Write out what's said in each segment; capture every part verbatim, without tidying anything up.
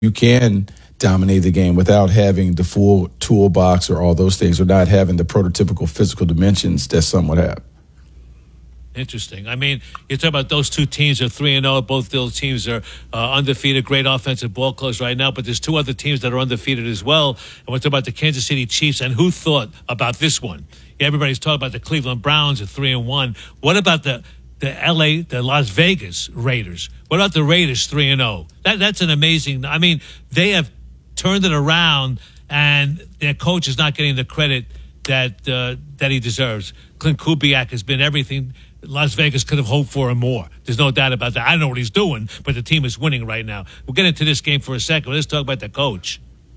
you can dominate the game without having the full toolbox or all those things, or not having the prototypical physical dimensions that some would have. Interesting. I mean, you talk about those two teams are three and zero. Both those teams are uh, undefeated, great offensive ball clubs right now. But there's two other teams that are undefeated as well. And we're talking about the Kansas City Chiefs. And who thought about this one? Yeah, everybody's talking about the Cleveland Browns at three and one. What about the the L A, the Las Vegas Raiders? What about the Raiders three and zero? That that's an amazing. I mean, they have turned it around, and their coach is not getting the credit that uh, that he deserves. Clint Kubiak has been everything Las Vegas could have hoped for and more. There's no doubt about that. I don't know what he's doing, but the team is winning right now. We'll get into this game for a second. Let's talk about the coach.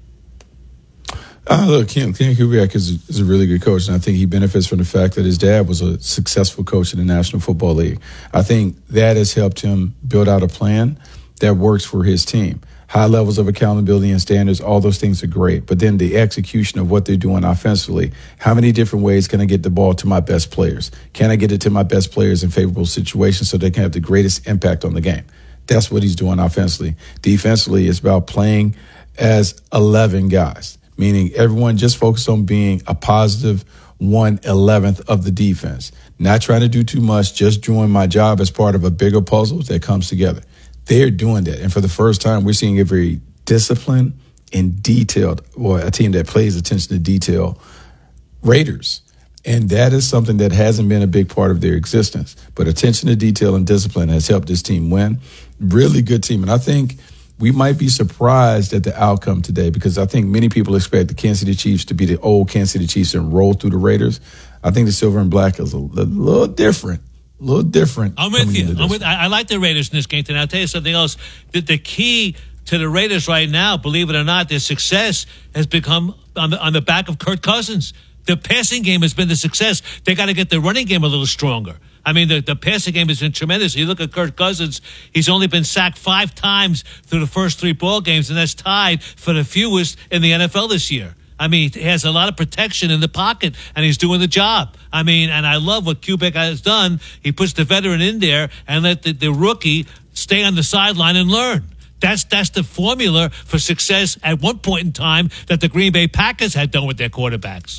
Uh, look, Ken, Ken Kubiak is, is a really good coach, and I think he benefits from the fact that his dad was a successful coach in the National Football League. I think that has helped him build out a plan that works for his team. High levels of accountability and standards, all those things are great. But then the execution of what they're doing offensively, how many different ways can I get the ball to my best players? Can I get it to my best players in favorable situations so they can have the greatest impact on the game? That's what he's doing offensively. Defensively, it's about playing as eleven guys, meaning everyone just focus on being a positive one eleventh of the defense. Not trying to do too much, just doing my job as part of a bigger puzzle that comes together. They're doing that. And for the first time, we're seeing a very disciplined and detailed, or a team that plays attention to detail, Raiders. And that is something that hasn't been a big part of their existence. But attention to detail and discipline has helped this team win. Really good team. And I think we might be surprised at the outcome today, because I think many people expect the Kansas City Chiefs to be the old Kansas City Chiefs and roll through the Raiders. I think the silver and black is a little different. A little different. I'm with you. I'm with, I, I like the Raiders in this game tonight. I'll tell you something else. The, the key to the Raiders right now, believe it or not, their success has become on the, on the back of Kirk Cousins. The passing game has been the success. They got to get the running game a little stronger. I mean, the, the passing game has been tremendous. You look at Kirk Cousins, he's only been sacked five times through the first three ball games, and that's tied for the fewest in the N F L this year. I mean, he has a lot of protection in the pocket, and he's doing the job. I mean, and I love what Kubiak has done. He puts the veteran in there and let the, the rookie stay on the sideline and learn. That's that's the formula for success at one point in time that the Green Bay Packers had done with their quarterbacks.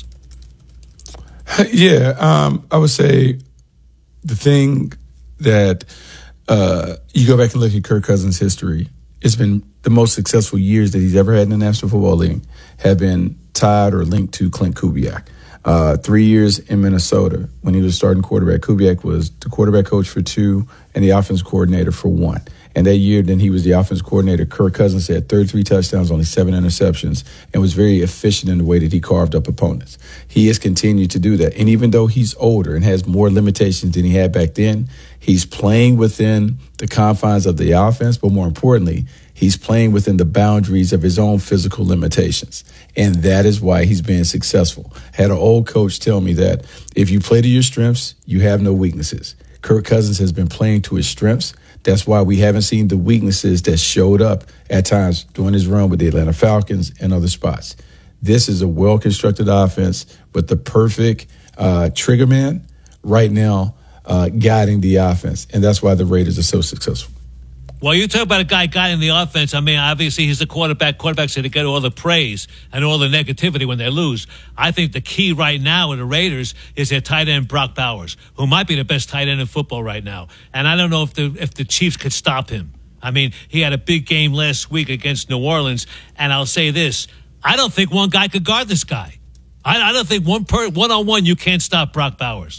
Yeah, um, I would say the thing that uh, you go back and look at Kirk Cousins' history, it's been the most successful years that he's ever had in the National Football League have been tied or linked to Clint Kubiak. Uh, three years in Minnesota when he was starting quarterback. Kubiak was the quarterback coach for two and the offensive coordinator for one. And that year, then he was the offensive coordinator. Kirk Cousins had thirty-three touchdowns, only seven interceptions, and was very efficient in the way that he carved up opponents. He has continued to do that. And even though he's older and has more limitations than he had back then, he's playing within the confines of the offense, but more importantly, he's playing within the boundaries of his own physical limitations. And that is why he's been successful. Had an old coach tell me that if you play to your strengths, you have no weaknesses. Kirk Cousins has been playing to his strengths. That's why we haven't seen the weaknesses that showed up at times during his run with the Atlanta Falcons and other spots. This is a well-constructed offense with the perfect uh, trigger man right now uh, guiding the offense. And that's why the Raiders are so successful. Well, you talk about a guy guiding the offense. I mean, obviously he's the quarterback. Quarterbacks are to get all the praise and all the negativity when they lose. I think the key right now with the Raiders is their tight end Brock Bowers, who might be the best tight end in football right now. And I don't know if the if the Chiefs could stop him. I mean, he had a big game last week against New Orleans, and I'll say this: I don't think one guy could guard this guy. I, I don't think one per one on one you can't stop Brock Bowers.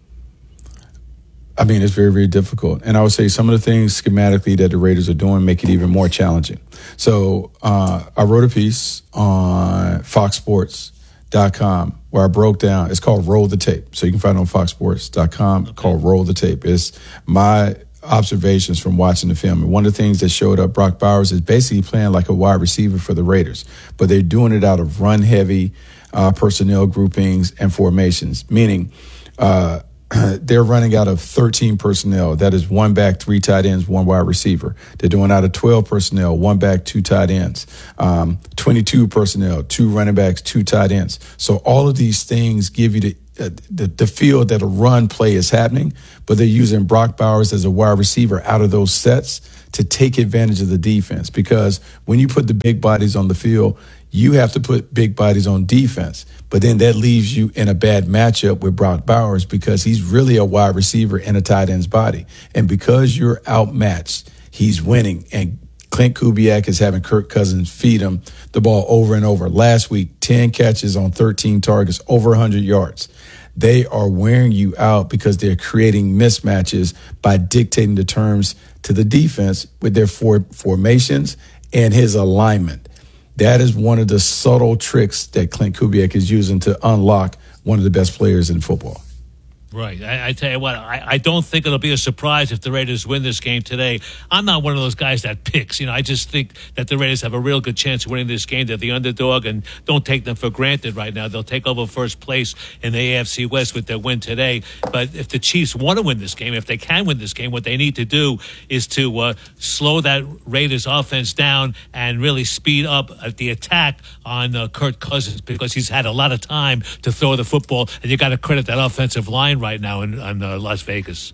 I mean, it's very, very difficult. And I would say some of the things schematically that the Raiders are doing make it even more challenging. So uh, I wrote a piece on fox sports dot com where I broke down, it's called Roll the Tape. So you can find it on fox sports dot com, okay. Called Roll the Tape. It's my observations from watching the film. And one of the things that showed up, Brock Bowers is basically playing like a wide receiver for the Raiders, but they're doing it out of run-heavy uh, personnel groupings and formations, meaning uh, they're running out of thirteen personnel. That is one back, three tight ends, one wide receiver. They're doing out of twelve personnel, one back, two tight ends. Um, twenty-two personnel, two running backs, two tight ends. So all of these things give you the uh, the, the field that a run play is happening, but they're using Brock Bowers as a wide receiver out of those sets to take advantage of the defense. Because when you put the big bodies on the field, you have to put big bodies on defense. But then that leaves you in a bad matchup with Brock Bowers because he's really a wide receiver in a tight end's body. And because you're outmatched, he's winning. And Clint Kubiak is having Kirk Cousins feed him the ball over and over. Last week, ten catches on thirteen targets, over one hundred yards. They are wearing you out because they're creating mismatches by dictating the terms to the defense with their for- formations and his alignment. That is one of the subtle tricks that Clint Kubiak is using to unlock one of the best players in football. Right. I, I tell you what, I, I don't think it'll be a surprise if the Raiders win this game today. I'm not one of those guys that picks. You know, I just think that the Raiders have a real good chance of winning this game. They're the underdog, and don't take them for granted right now. They'll take over first place in the A F C West with their win today. But if the Chiefs want to win this game, if they can win this game, what they need to do is to uh, slow that Raiders offense down and really speed up the attack on uh, Kirk Cousins, because he's had a lot of time to throw the football, and you got to credit that offensive line right now in, in uh, Las Vegas.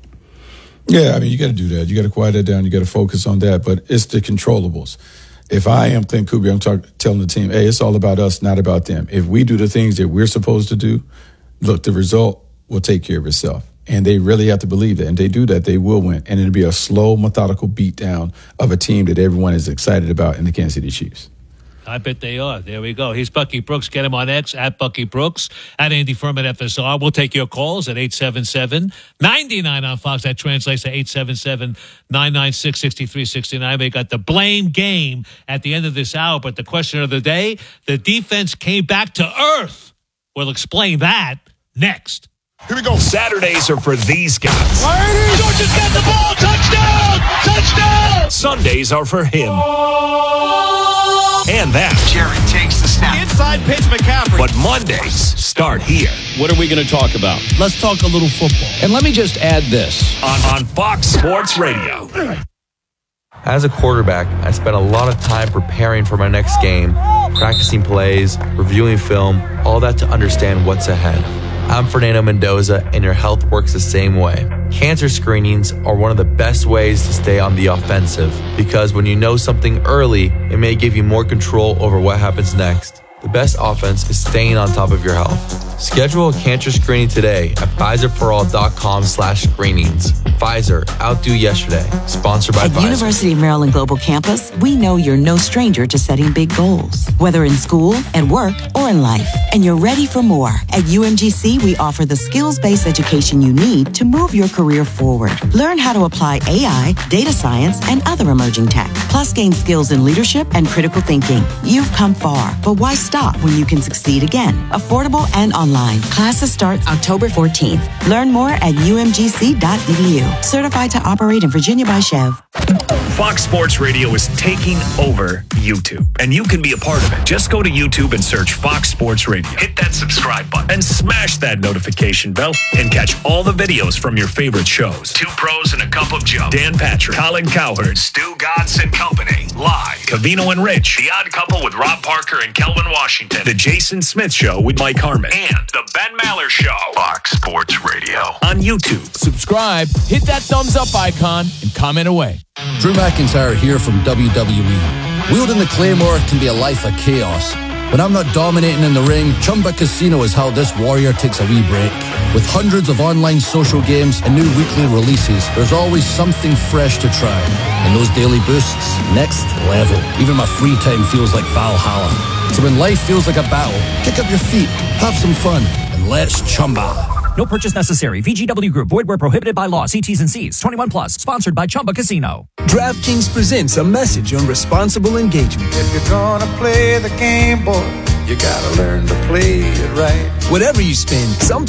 Yeah, I mean, you got to do that. You got to quiet that down. You got to focus on that. But it's the controllables. If I am Clint Kubiak, I'm talk, telling the team, hey, it's all about us, not about them. If we do the things that we're supposed to do, look, the result will take care of itself. And they really have to believe that. And they do that, they will win. And it'll be a slow, methodical beatdown of a team that everyone is excited about in the Kansas City Chiefs. I bet they are. There we go. He's Bucky Brooks. Get him on X, at Bucky Brooks, at Andy Furman F S R. We'll take your calls at eight seven seven, nine nine on Fox. That translates to eight seven seven, nine nine six, six three six nine. We got the blame game at the end of this hour. But the question of the day, the defense came back to earth. We'll explain that next. Here we go. Saturdays are for these guys. Georgia's got the ball. Touchdown! Touchdown! Sundays are for him. And that. Jared takes the snap. Inside pitch, McCaffrey. But Mondays start here. What are we going to talk about? Let's talk a little football. And let me just add this. On, on Fox Sports Radio. As a quarterback, I spent a lot of time preparing for my next game, practicing plays, reviewing film, all that to understand what's ahead. I'm Fernando Mendoza, and your health works the same way. Cancer screenings are one of the best ways to stay on the offensive, because when you know something early, it may give you more control over what happens next. The best offense is staying on top of your health. Schedule a cancer screening today at Pfizerforall.com slash screenings. Pfizer, outdo yesterday. Sponsored by At Pfizer. University of Maryland Global Campus, we know you're no stranger to setting big goals, whether in school, at work, or in life. And you're ready for more. At U M G C, we offer the skills-based education you need to move your career forward. Learn how to apply A I, data science, and other emerging tech. Plus, gain skills in leadership and critical thinking. You've come far, but why stop when you can succeed again? Affordable and online. Classes start October fourteenth. Learn more at U M G C dot E D U. Certified to operate in Virginia by Chev. Fox Sports Radio is taking over YouTube, and you can be a part of it. Just go to YouTube and search Fox Sports Radio. Hit that subscribe button and smash that notification bell and catch all the videos from your favorite shows. Two Pros and a Cup of Joe. Dan Patrick, Colin Cowherd, Stu Godson and Company. Live. Cavino and Rich. The Odd Couple with Rob Parker and Kelvin Washington. The Jason Smith Show with Mike Harmon. And The Ben Maller Show. Fox Sports Radio. On YouTube. Subscribe, hit that thumbs up icon, and comment away. Drew McIntyre here from W W E. Wielding the Claymore can be a life of chaos. When I'm not dominating in the ring, Chumba Casino is how this warrior takes a wee break. With hundreds of online social games and new weekly releases, there's always something fresh to try. And those daily boosts, next level. Even my free time feels like Valhalla. So when life feels like a battle, kick up your feet, have some fun, and let's chumba. No purchase necessary. V G W Group. Void where prohibited by law. See T's and C's. twenty-one plus. Sponsored by Chumba Casino. DraftKings presents a message on responsible engagement. If you're gonna play the game, boy, you gotta learn to play it right. Whatever you spend, some